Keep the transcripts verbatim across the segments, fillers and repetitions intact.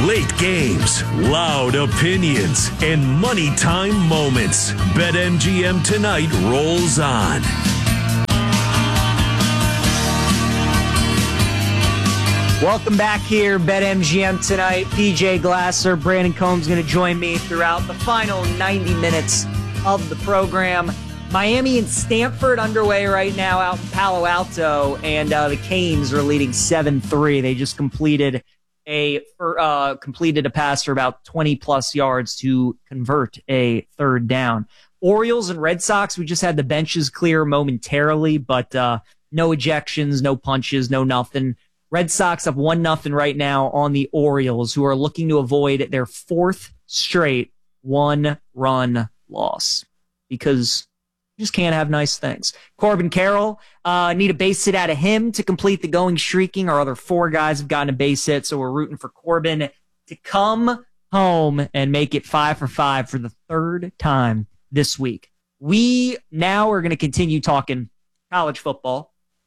Late games, loud opinions, and money time moments. BetMGM Tonight rolls on. Welcome back here, BetMGM Tonight. P J Glasser, Brandon Combs going to join me throughout the final ninety minutes of the program. Miami and Stanford underway right now out in Palo Alto, and uh, the Canes are leading seven three. They just completed a uh, completed a pass for about twenty plus yards to convert a third down. Orioles and Red Sox, we just had the benches clear momentarily, but uh, no ejections, no punches, no nothing. Red Sox have one nothing right now on the Orioles, who are looking to avoid their fourth straight one-run loss because you just can't have nice things. Corbin Carroll, uh, need a base hit out of him to complete the going streaking. Our other four guys have gotten a base hit, so we're rooting for Corbin to come home and make it five for five for the third time this week. We now are going to continue talking college football.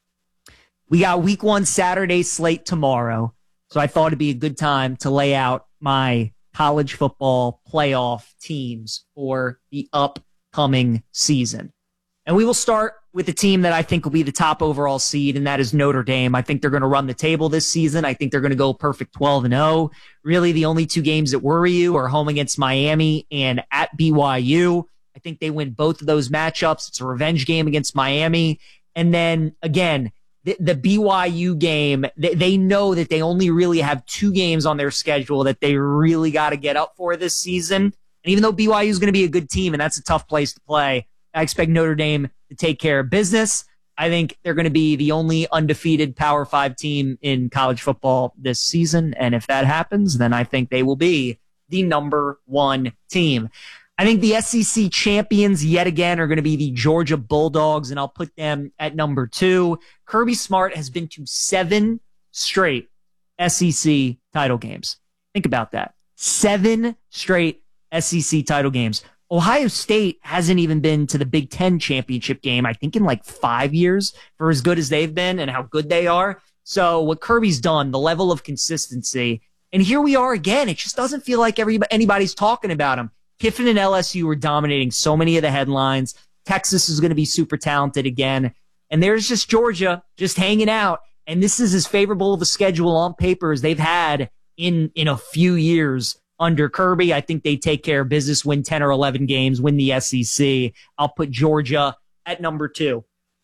We got week one Saturday slate tomorrow, so I thought it'd be a good time to lay out my college football playoff teams for the upcoming season. And we will start with the team that I think will be the top overall seed, and that is Notre Dame. I think they're going to run the table this season. I think they're going to go perfect twelve and oh. Really, the only two games that worry you are home against Miami and at B Y U. I think they win both of those matchups. It's a revenge game against Miami. And then, again, The, the B Y U game, they, they know that they only really have two games on their schedule that they really got to get up for this season. And even though B Y U is going to be a good team and that's a tough place to play, I expect Notre Dame to take care of business. I think they're going to be the only undefeated Power Five team in college football this season. And if that happens, then I think they will be the number one team. I think the S E C champions yet again are going to be the Georgia Bulldogs, and I'll put them at number two. Kirby Smart has been to seven straight S E C title games. Think about that. Seven straight S E C title games. Ohio State hasn't even been to the Big Ten championship game, I think, in like five years for as good as they've been and how good they are. So what Kirby's done, the level of consistency, and here we are again. It just doesn't feel like everybody, anybody's talking about him. Kiffin and L S U were dominating so many of the headlines. Texas is going to be super talented again. And there's just Georgia just hanging out. And this is as favorable of a schedule on paper as they've had in, in a few years under Kirby. I think they take care of business, win ten or eleven games, win the S E C. I'll put Georgia at number two.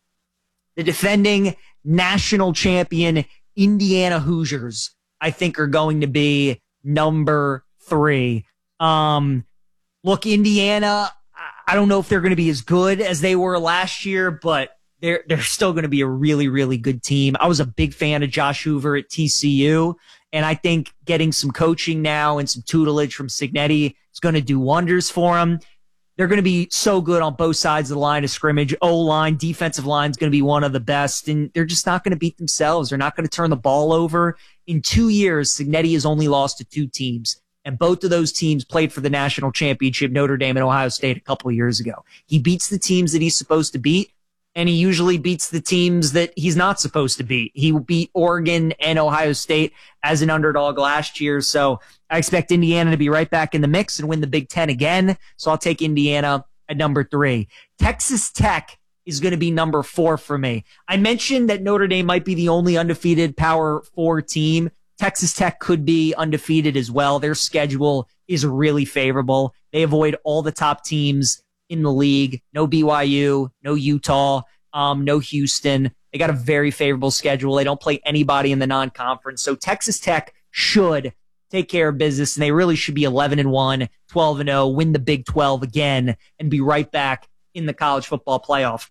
The defending national champion Indiana Hoosiers, I think, are going to be number three. Um, Look, Indiana, I don't know if they're going to be as good as they were last year, but they're they're still going to be a really, really good team. I was a big fan of Josh Hoover at T C U, and I think getting some coaching now and some tutelage from Cignetti is going to do wonders for them. They're going to be so good on both sides of the line of scrimmage. O-line, defensive line is going to be one of the best, and they're just not going to beat themselves. They're not going to turn the ball over. In two years, Cignetti has only lost to two teams. And both of those teams played for the national championship, Notre Dame and Ohio State, a couple of years ago. He beats the teams that he's supposed to beat, and he usually beats the teams that he's not supposed to beat. He beat Oregon and Ohio State as an underdog last year. So I expect Indiana to be right back in the mix and win the Big Ten again. So I'll take Indiana at number three. Texas Tech is going to be number four for me. I mentioned that Notre Dame might be the only undefeated Power Four team. Texas Tech could be undefeated as well. Their schedule is really favorable. They avoid all the top teams in the league. No B Y U, no Utah, um, no Houston. They got a very favorable schedule. They don't play anybody in the non-conference. So Texas Tech should take care of business, and they really should be eleven and one, twelve and oh, win the Big twelve again, and be right back in the college football playoff.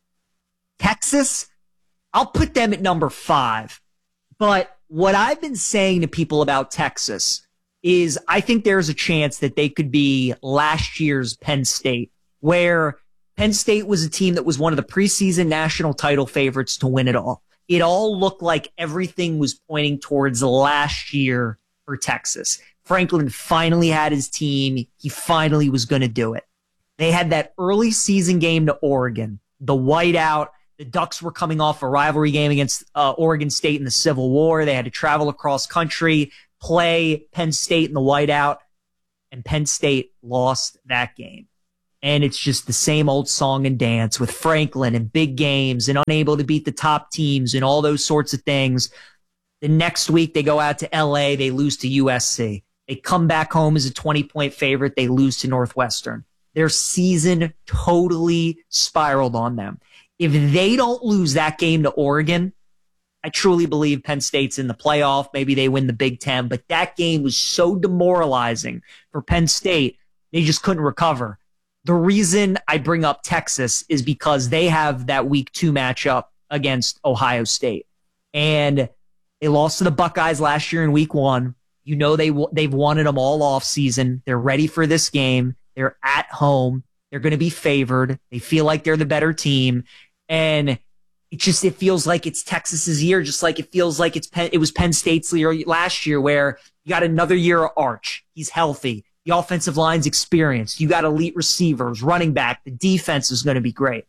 Texas, I'll put them at number five. But what I've been saying to people about Texas is I think there's a chance that they could be last year's Penn State, where Penn State was a team that was one of the preseason national title favorites to win it all. It all looked like everything was pointing towards last year for Texas. Franklin finally had his team. He finally was going to do it. They had that early season game to Oregon, the whiteout. The Ducks were coming off a rivalry game against uh, Oregon State in the Civil War. They had to travel across country, play Penn State in the whiteout, and Penn State lost that game. And it's just the same old song and dance with Franklin and big games and unable to beat the top teams and all those sorts of things. The next week, they go out to L A, they lose to U S C. They come back home as a twenty-point favorite, they lose to Northwestern. Their season totally spiraled on them. If they don't lose that game to Oregon, I truly believe Penn State's in the playoff. Maybe they win the Big Ten, but that game was so demoralizing for Penn State, they just couldn't recover. The reason I bring up Texas is because they have that week two matchup against Ohio State. And they lost to the Buckeyes last year in week one. You know they, they've wanted them all off season. They're ready for this game. They're at home. They're going to be favored. They feel like they're the better team. And it just, it feels like it's Texas's year, just like it feels like it's Penn, it was Penn State's year last year, where you got another year of Arch. He's healthy. The offensive line's experienced. You got elite receivers, running back. The defense is going to be great.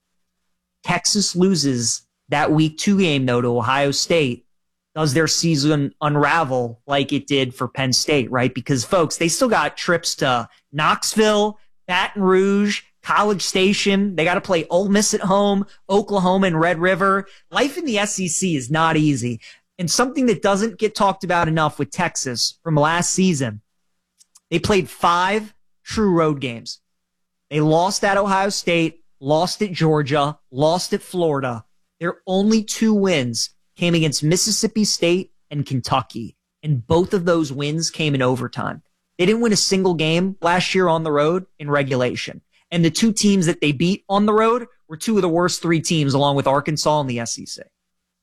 Texas loses that week two game, though, to Ohio State. Does their season unravel like it did for Penn State, right? Because, folks, they still got trips to Knoxville, Baton Rouge, College Station. They got to play Ole Miss at home, Oklahoma and Red River. Life in the S E C is not easy. And something that doesn't get talked about enough with Texas from last season, they played five true road games. They lost at Ohio State, lost at Georgia, lost at Florida. Their only two wins came against Mississippi State and Kentucky, and both of those wins came in overtime. They didn't win a single game last year on the road in regulation. And the two teams that they beat on the road were two of the worst three teams, along with Arkansas and the S E C.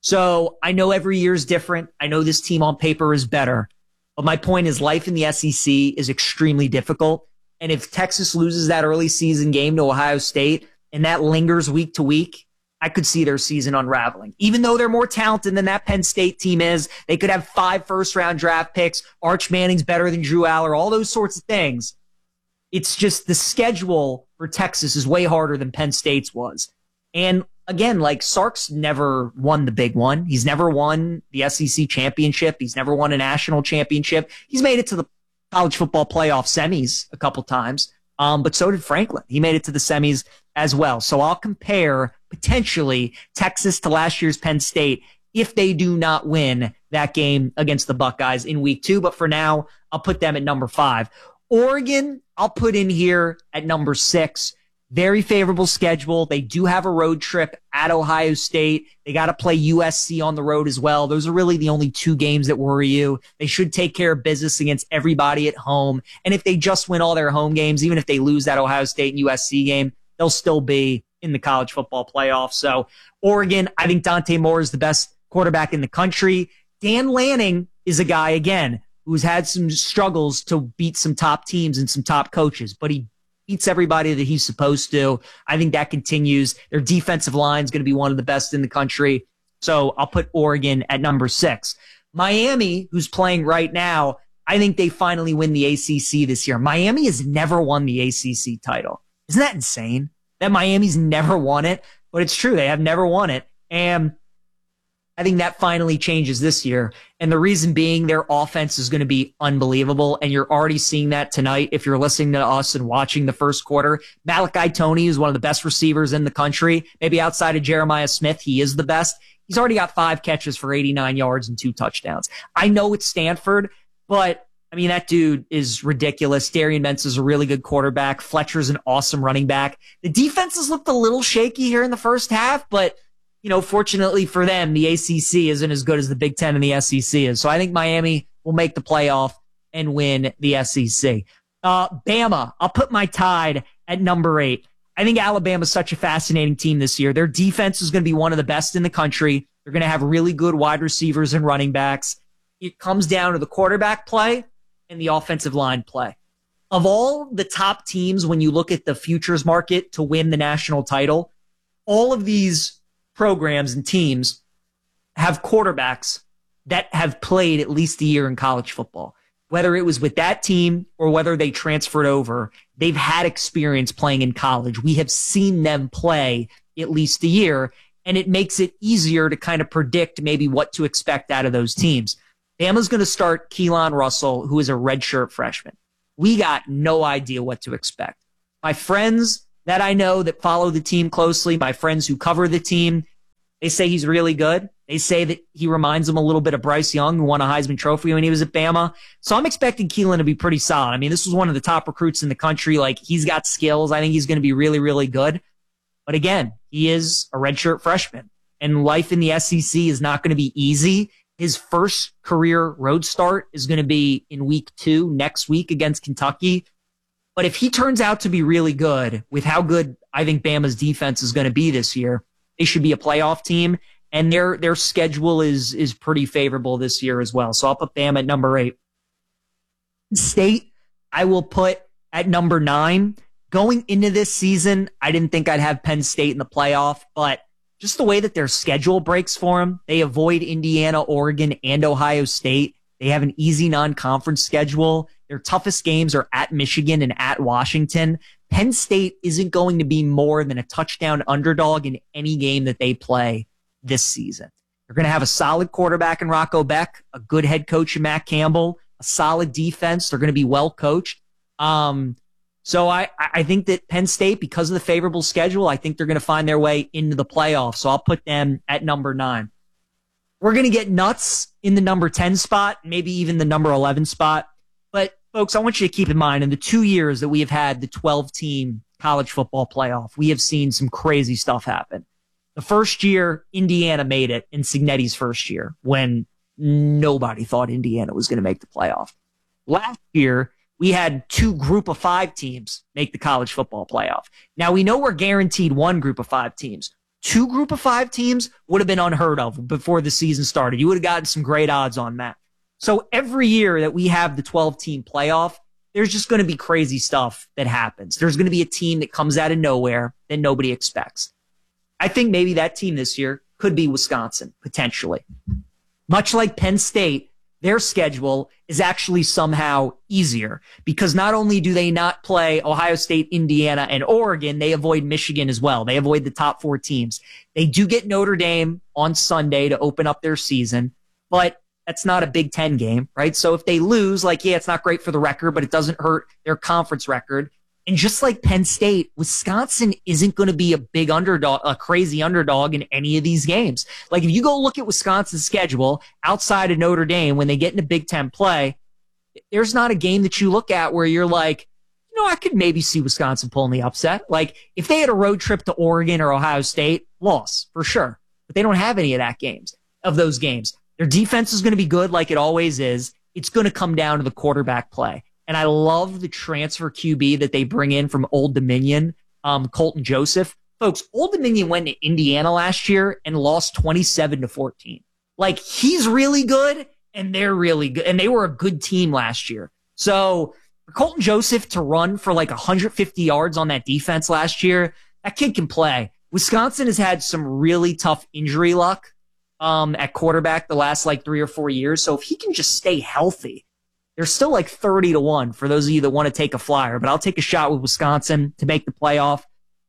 So I know every year is different. I know this team on paper is better. But my point is, life in the S E C is extremely difficult. And if Texas loses that early season game to Ohio State and that lingers week to week, I could see their season unraveling. Even though they're more talented than that Penn State team is, they could have five first-round draft picks, Arch Manning's better than Drew Aller, all those sorts of things. It's just the schedule for Texas is way harder than Penn State's was. And again, like, Sark's never won the big one. He's never won the S E C championship. He's never won a national championship. He's made it to the college football playoff semis a couple times. Um, but so did Franklin. He made it to the semis as well. So I'll compare potentially Texas to last year's Penn State if they do not win that game against the Buckeyes in week two. But for now, I'll put them at number five. Oregon, I'll put in here at number six. Very favorable schedule. They do have a road trip at Ohio State. They got to play U S C on the road as well. Those are really the only two games that worry you. They should take care of business against everybody at home. And if they just win all their home games, even if they lose that Ohio State and U S C game, they'll still be in the college football playoff. So Oregon, I think Dante Moore is the best quarterback in the country. Dan Lanning is a guy, again, who's had some struggles to beat some top teams and some top coaches, but he beats everybody that he's supposed to. I think that continues. Their defensive line is going to be one of the best in the country. So I'll put Oregon at number six. Miami, who's playing right now, I think they finally win the A C C this year. Miami has never won the A C C title. Isn't that insane? That Miami's never won it, but it's true. They have never won it. And I think that finally changes this year. And the reason being, their offense is going to be unbelievable. And you're already seeing that tonight if you're listening to us and watching the first quarter. Malachi Toney is one of the best receivers in the country. Maybe outside of Jeremiah Smith, he is the best. He's already got five catches for eighty-nine yards and two touchdowns. I know it's Stanford, but I mean, that dude is ridiculous. Darian Mentz is a really good quarterback. Fletcher's an awesome running back. The defense has looked a little shaky here in the first half, but you know, fortunately for them, the A C C isn't as good as the Big Ten and the S E C is. So I think Miami will make the playoff and win the S E C. Uh, Bama, I'll put my Tide at number eight. I think Alabama's such a fascinating team this year. Their defense is going to be one of the best in the country. They're going to have really good wide receivers and running backs. It comes down to the quarterback play and the offensive line play. Of all the top teams, when you look at the futures market to win the national title, all of these programs and teams have quarterbacks that have played at least a year in college football. Whether it was with that team or whether they transferred over, they've had experience playing in college. We have seen them play at least a year, and it makes it easier to kind of predict maybe what to expect out of those teams. Bama's going to start Keelan Russell, who is a redshirt freshman. We got no idea what to expect. My friends that I know that follow the team closely, my friends who cover the team, they say he's really good. They say that he reminds them a little bit of Bryce Young, who won a Heisman Trophy when he was at Bama. So I'm expecting Keelan to be pretty solid. I mean, this was one of the top recruits in the country. Like, he's got skills. I think he's going to be really, really good. But again, he is a redshirt freshman, and life in the S E C is not going to be easy. His first career road start is going to be in week two next week against Kentucky. But if he turns out to be really good with how good I think Bama's defense is going to be this year, they should be a playoff team. And their their schedule is is pretty favorable this year as well. So I'll put Bama at number eight. State, I will put at number nine. Going into this season, I didn't think I'd have Penn State in the playoff, but just the way that their schedule breaks for them, they avoid Indiana, Oregon, and Ohio State. They have an easy non-conference schedule. Their toughest games are at Michigan and at Washington. Penn State isn't going to be more than a touchdown underdog in any game that they play this season. They're going to have a solid quarterback in Rocco Beck, a good head coach in Matt Campbell, a solid defense. They're going to be well coached. Um, so I, I think that Penn State, because of the favorable schedule, I think they're going to find their way into the playoffs. So I'll put them at number nine. We're going to get nuts in the number ten spot, maybe even the number eleven spot. But folks, I want you to keep in mind, in the two years that we have had the twelve-team college football playoff, we have seen some crazy stuff happen. The first year, Indiana made it in Cignetti's first year when nobody thought Indiana was going to make the playoff. Last year, we had two group of five teams make the college football playoff. Now, we know we're guaranteed one group of five teams. Two group of five teams would have been unheard of before the season started. You would have gotten some great odds on that. So every year that we have the twelve-team playoff, there's just going to be crazy stuff that happens. There's going to be a team that comes out of nowhere that nobody expects. I think maybe that team this year could be Wisconsin, potentially. Much like Penn State, their schedule is actually somehow easier because not only do they not play Ohio State, Indiana, and Oregon, they avoid Michigan as well. They avoid the top four teams. They do get Notre Dame on Sunday to open up their season, but that's not a Big Ten game, right? So if they lose, like, yeah, it's not great for the record, but it doesn't hurt their conference record. And just like Penn State, Wisconsin isn't going to be a big underdog, a crazy underdog in any of these games. Like, if you go look at Wisconsin's schedule outside of Notre Dame when they get into Big Ten play, there's not a game that you look at where you're like, you know, I could maybe see Wisconsin pulling the upset. Like, if they had a road trip to Oregon or Ohio State, loss for sure. But they don't have any of that games, of those games. Their defense is going to be good like it always is. It's going to come down to the quarterback play. And I love the transfer Q B that they bring in from Old Dominion, um, Colton Joseph. Folks, Old Dominion went to Indiana last year and lost twenty-seven to fourteen. Like, he's really good, and they're really good. And they were a good team last year. So for Colton Joseph to run for like one hundred fifty yards on that defense last year, that kid can play. Wisconsin has had some really tough injury luck um, at quarterback the last like three or four years. So if he can just stay healthy, they're still like thirty to one for those of you that want to take a flyer, but I'll take a shot with Wisconsin to make the playoff.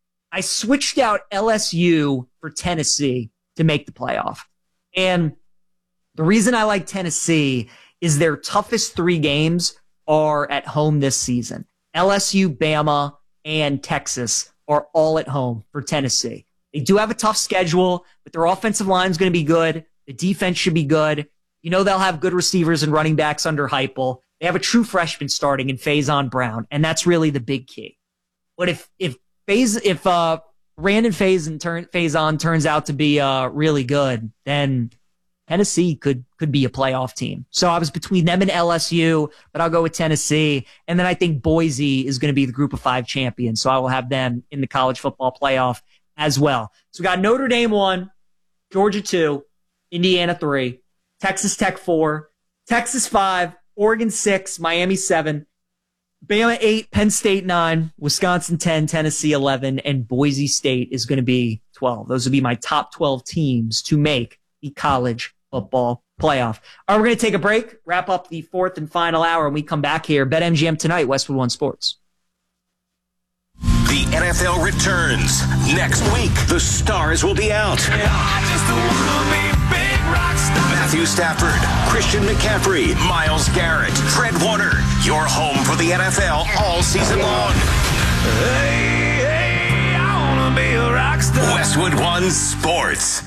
I switched out L S U for Tennessee to make the playoff. And the reason I like Tennessee is their toughest three games are at home this season. L S U, Bama, and Texas are all at home for Tennessee. They do have a tough schedule, but their offensive line is going to be good. The defense should be good. You know, they'll have good receivers and running backs under Heupel. They have a true freshman starting in Faison Brown, and that's really the big key. But if if Faz, if uh, Brandon Faison turn, Faison turns out to be uh, really good, then Tennessee could could be a playoff team. So I was between them and L S U, but I'll go with Tennessee. And then I think Boise is going to be the group of five champions, so I will have them in the college football playoff as well. So we got Notre Dame one, Georgia two, Indiana three, Texas Tech four, Texas five, Oregon six, Miami seven, Bama eight, Penn State nine, Wisconsin ten, Tennessee eleven, and Boise State is going to be twelve. Those would be my top twelve teams to make the college football playoff. All right, we're going to take a break, wrap up the fourth and final hour, and we come back here. BetMGM tonight, Westwood One Sports. The N F L returns next week. The stars will be out. I just wanna be big. rock star. Matthew Stafford, Christian McCaffrey, Myles Garrett, Fred Warner. Your home for the N F L all season long. Hey, hey, I wanna be a rock star. Westwood One Sports.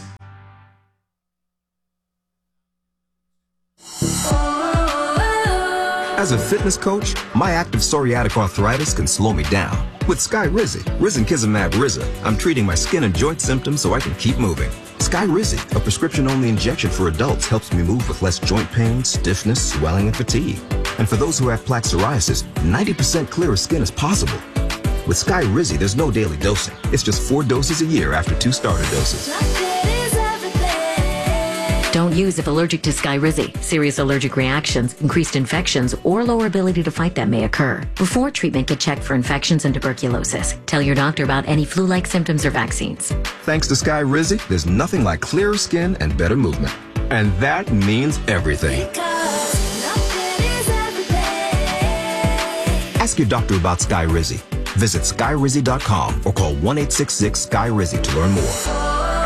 As a fitness coach, my active psoriatic arthritis can slow me down. With Skyrizi, Risankizumab Riza, I'm treating my skin and joint symptoms so I can keep moving. Skyrizi, a prescription-only injection for adults, helps me move with less joint pain, stiffness, swelling, and fatigue. And for those who have plaque psoriasis, ninety percent clearer skin is possible. With Skyrizi, there's no daily dosing. It's just four doses a year after two starter doses. Don't use if allergic to Skyrizi. Serious allergic reactions, increased infections, or lower ability to fight them may occur. Before treatment, get checked for infections and tuberculosis. Tell your doctor about any flu-like symptoms or vaccines. Thanks to Skyrizi, there's nothing like clearer skin and better movement. And that means everything. Ask your doctor about Skyrizi. Visit Skyrizi dot com or call one eight six six Sky Rizi to learn more.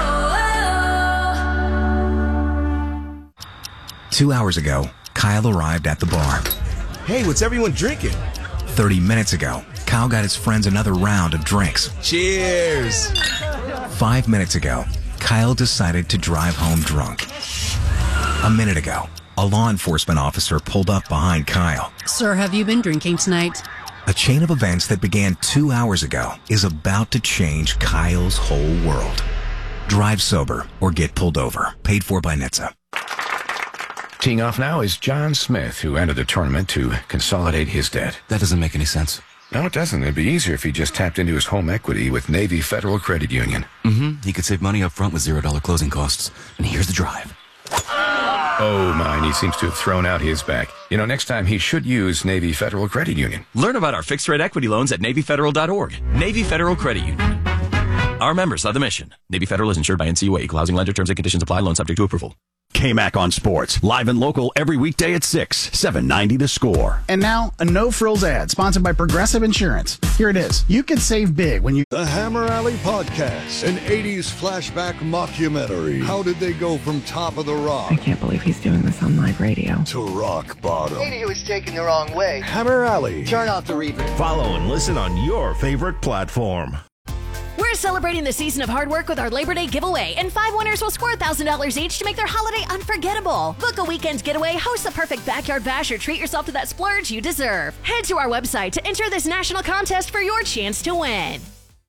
Two hours ago, Kyle arrived at the bar. Hey, what's everyone drinking? Thirty minutes ago, Kyle got his friends another round of drinks. Cheers! Five minutes ago, Kyle decided to drive home drunk. A minute ago, a law enforcement officer pulled up behind Kyle. Sir, have you been drinking tonight? A chain of events that began two hours ago is about to change Kyle's whole world. Drive sober or get pulled over. Paid for by N H T S A. Teeing off now is John Smith, who entered the tournament to consolidate his debt. That doesn't make any sense. No, it doesn't. It'd be easier if he just tapped into his home equity with Navy Federal Credit Union. Mm-hmm. He could save money up front with zero dollar closing costs. And here's the drive. Oh, mine. He seems to have thrown out his back. You know, next time he should use Navy Federal Credit Union. Learn about our fixed-rate equity loans at Navy Federal dot org. Navy Federal Credit Union. Our members love the mission. Navy Federal is insured by N C U A. Equal housing lender. Terms and conditions apply. Loan subject to approval. K-Mac on Sports, live and local every weekday at six, seven ninety The Score. And now, a no-frills ad sponsored by Progressive Insurance. Here it is. You can save big when you... The Hammer Alley Podcast, an eighties flashback mockumentary. How did they go from top of the rock? I can't believe he's doing this on live radio. To rock bottom. Maybe he was taken the wrong way. Hammer Alley. Turn off the reverb. Follow and listen on your favorite platform. We're celebrating the season of hard work with our Labor Day giveaway, and five winners will score one thousand dollars each to make their holiday unforgettable. Book a weekend getaway, host the perfect backyard bash, or treat yourself to that splurge you deserve. Head to our website to enter this national contest for your chance to win.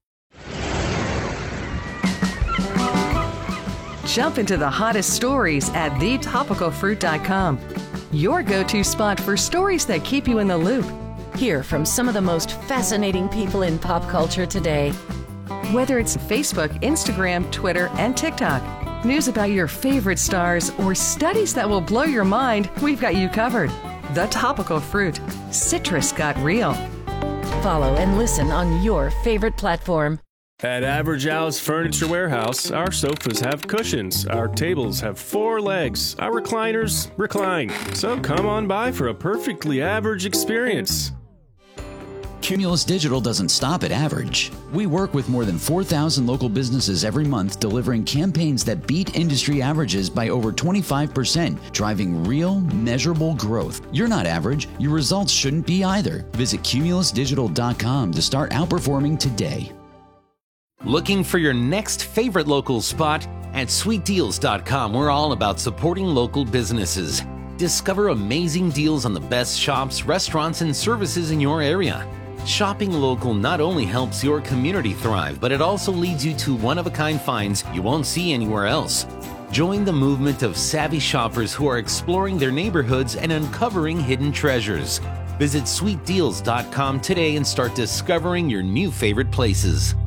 Jump into the hottest stories at the topical fruit dot com. Your go-to spot for stories that keep you in the loop. Hear from some of the most fascinating people in pop culture today. Whether it's Facebook, Instagram, Twitter, and TikTok, news about your favorite stars, or studies that will blow your mind, we've got you covered. The Topical Fruit. Citrus got real. Follow and listen on your favorite platform. At Average Al's Furniture Warehouse, our sofas have cushions, our tables have four legs, our recliners recline. So come on by for a perfectly average experience. Cumulus Digital doesn't stop at average. We work with more than four thousand local businesses every month, delivering campaigns that beat industry averages by over twenty-five percent, driving real, measurable growth. You're not average. Your results shouldn't be either. Visit Cumulus Digital dot com to start outperforming today. Looking for your next favorite local spot? At Sweet Deals dot com, we're all about supporting local businesses. Discover amazing deals on the best shops, restaurants, and services in your area. Shopping local not only helps your community thrive, but it also leads you to one-of-a-kind finds you won't see anywhere else. Join the movement of savvy shoppers who are exploring their neighborhoods and uncovering hidden treasures. Visit Sweet Deals dot com today and start discovering your new favorite places.